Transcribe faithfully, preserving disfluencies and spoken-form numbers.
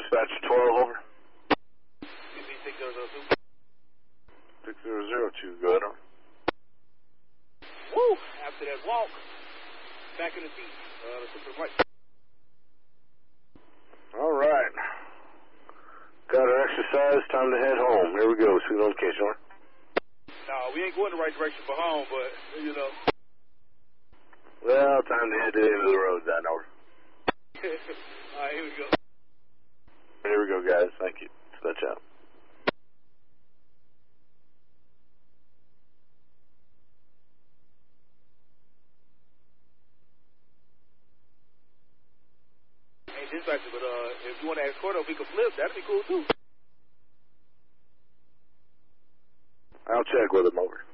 Dispatch twelve, over. six zero zero two. six zero zero two, good. Over. Woo! After that walk, back in the seat. Uh, let's look to the right. All right. Got our exercise, time to head home. Here we go, sweet notification, over. No, we ain't going the right direction for home, but, you know. Well, time to head to the end of the road, that over. All right, here we go. Here we go, guys. Thank you. Dispatch out. Hey, dispatcher, but uh, if you want to escort her, we can flip. That'd be cool, too. I'll check with him, over.